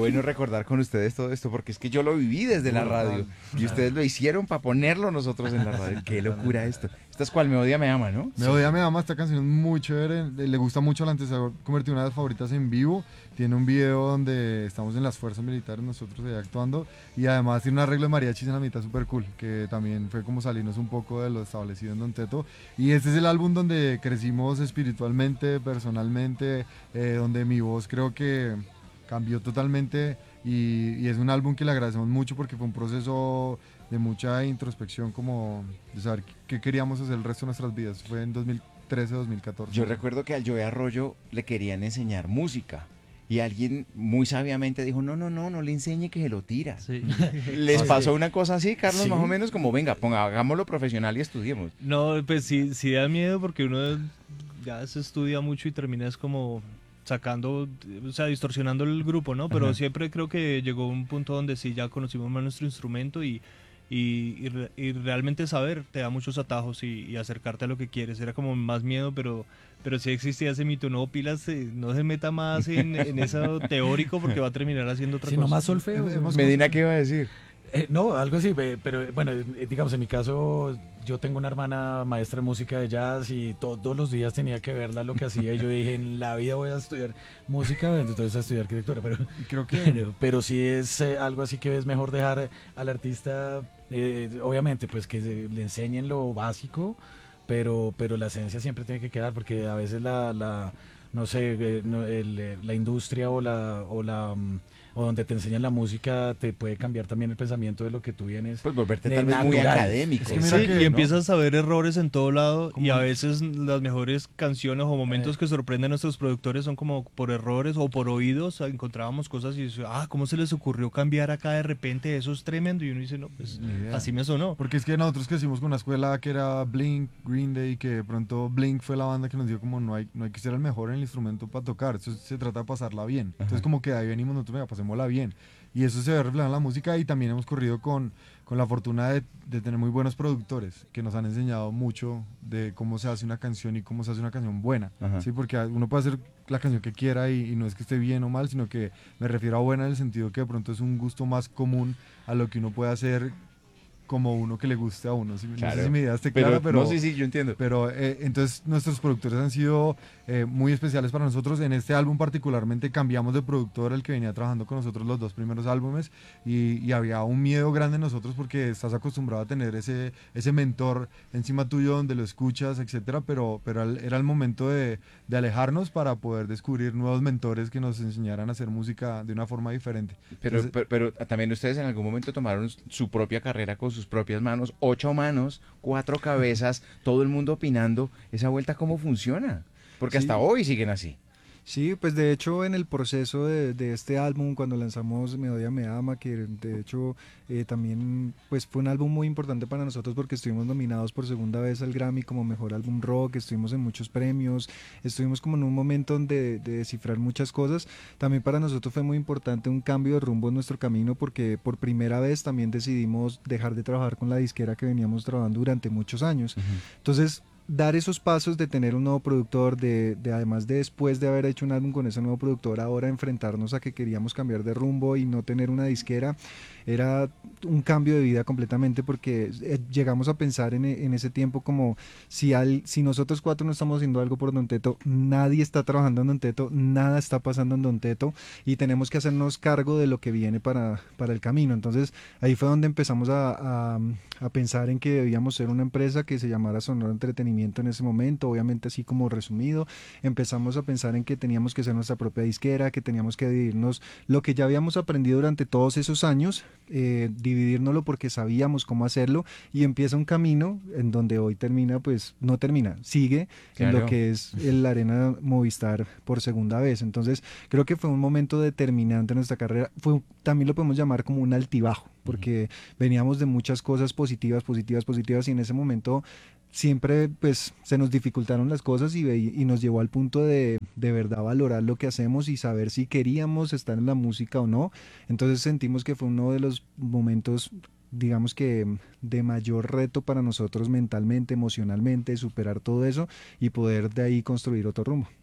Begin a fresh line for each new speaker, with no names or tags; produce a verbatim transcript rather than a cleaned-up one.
bueno recordar con ustedes todo esto, porque es que yo lo viví desde la radio y ustedes lo hicieron para ponerlo nosotros en la radio. Qué locura esto. Esta es cual Me Odia, Me Ama, ¿no?
Me Odia, Me Ama, esta canción es muy chévere, le gusta mucho a la antes, se ha convertido en una de las favoritas en vivo. Tiene un video donde estamos en las fuerzas militares nosotros allá actuando y además tiene un arreglo de mariachis en la mitad súper cool, que también fue como salirnos un poco de lo establecido en Don Teto. Y este es el álbum donde crecimos espiritualmente, personalmente, eh, donde mi voz creo que cambió totalmente y, y es un álbum que le agradecemos mucho porque fue un proceso de mucha introspección, como de saber qué queríamos hacer el resto de nuestras vidas. Fue en dos mil trece, dos mil catorce.
Yo recuerdo que al Joey Arroyo le querían enseñar música. Y alguien muy sabiamente dijo, no, no, no, no le enseñe, que se lo tira. Sí. ¿Les pasó una cosa así, Carlos, sí, más o menos? Como, venga, ponga, hagámoslo profesional y estudiemos.
No, pues sí, sí da miedo porque uno ya se estudia mucho y terminas como sacando, o sea, distorsionando el grupo, ¿no? Pero Ajá. siempre creo que llegó un punto donde sí ya conocimos más nuestro instrumento y, y, y, y realmente saber te da muchos atajos y, y acercarte a lo que quieres. Era como más miedo, pero... Pero sí existía ese mito, no, Pilas, eh, no se meta más en, en eso teórico porque va a terminar haciendo otra
sí,
cosa.
No más solfeo.
Medina, ¿qué iba a decir?
Eh, no, algo así, pero bueno, digamos, en mi caso, yo tengo una hermana maestra de música de jazz y todos los días tenía que verla lo que hacía y yo dije, en la vida voy a estudiar música, entonces a estudiar arquitectura, pero creo que... Pero, pero sí es eh, algo así que es mejor dejar al artista, eh, obviamente, pues que se, le enseñen lo básico, pero pero la esencia siempre tiene que quedar porque a veces la, la no sé, eh, no, el, la industria o la o la o donde te enseñan la música te puede cambiar también el pensamiento de lo que tú vienes.
Pues volverte tal vez muy académico.
Es que sí, que, y ¿no? empiezas a ver errores en todo lado y a veces las mejores canciones o momentos eh. que sorprenden a nuestros productores son como por errores o por oídos. Encontrábamos cosas y dices, ah, ¿cómo se les ocurrió cambiar acá de repente? Eso es tremendo. Y uno dice, no, pues así me sonó.
Porque es que nosotros crecimos con una escuela que era Blink, Green Day, que de pronto Blink fue la banda que nos dio como no hay, no hay que ser el mejor en el instrumento para tocar. Eso se trata de pasarla bien. Ajá. Entonces como que ahí venimos nosotros, venga, pasémosla bien. Y eso se ve reflejado en la música y también hemos corrido con, con la fortuna de, de tener muy buenos productores que nos han enseñado mucho de cómo se hace una canción y cómo se hace una canción buena. ¿Sí? Porque uno puede hacer la canción que quiera y, y no es que esté bien o mal, sino que me refiero a buena en el sentido que de pronto es un gusto más común a lo que uno puede hacer como uno que le guste a uno. Claro. No sé si mi idea esté clara, pero... pero
no, sí, sí, yo entiendo.
Pero eh, entonces nuestros productores han sido eh, muy especiales para nosotros. En este álbum particularmente cambiamos de productor, el que venía trabajando con nosotros los dos primeros álbumes, y, y había un miedo grande en nosotros porque estás acostumbrado a tener ese, ese mentor encima tuyo donde lo escuchas, etcétera, pero, pero era el momento de, de alejarnos para poder descubrir nuevos mentores que nos enseñaran a hacer música de una forma diferente.
Pero,
entonces,
pero, pero también ustedes en algún momento tomaron su propia carrera con sus propias manos, ocho manos, cuatro cabezas, todo el mundo opinando. ¿Esa vuelta cómo funciona? Porque sí. Hasta hoy siguen así.
Sí, pues de hecho en el proceso de, de este álbum, cuando lanzamos Me Odia, Me Ama, que de hecho eh, también pues fue un álbum muy importante para nosotros porque estuvimos nominados por segunda vez al Grammy como Mejor Álbum Rock, estuvimos en muchos premios, estuvimos como en un momento de, de descifrar muchas cosas. También para nosotros fue muy importante un cambio de rumbo en nuestro camino porque por primera vez también decidimos dejar de trabajar con la disquera que veníamos trabajando durante muchos años. Uh-huh. Entonces, dar esos pasos de tener un nuevo productor, de, de además de después de haber hecho un álbum con ese nuevo productor, ahora enfrentarnos a que queríamos cambiar de rumbo y no tener una disquera, era un cambio de vida completamente porque llegamos a pensar en, en ese tiempo como si, al, si nosotros cuatro no estamos haciendo algo por Don Teto, nadie está trabajando en Don Teto, nada está pasando en Don Teto y tenemos que hacernos cargo de lo que viene para, para el camino. Entonces ahí fue donde empezamos a, a, a pensar en que debíamos ser una empresa que se llamara Sonora Entretenimiento en ese momento, obviamente así como resumido. Empezamos a pensar en que teníamos que ser nuestra propia disquera, que teníamos que dividirnos lo que ya habíamos aprendido durante todos esos años, eh, dividirnoslo porque sabíamos cómo hacerlo y empieza un camino en donde hoy termina, pues no termina, sigue claro. En lo que es la Arena Movistar por segunda vez. Entonces creo que fue un momento determinante en nuestra carrera, fue, también lo podemos llamar como un altibajo porque veníamos de muchas cosas positivas, positivas, positivas y en ese momento siempre pues se nos dificultaron las cosas y, y nos llevó al punto de de verdad valorar lo que hacemos y saber si queríamos estar en la música o no. Entonces sentimos que fue uno de los momentos, digamos que de mayor reto para nosotros mentalmente, emocionalmente, superar todo eso y poder de ahí construir otro rumbo.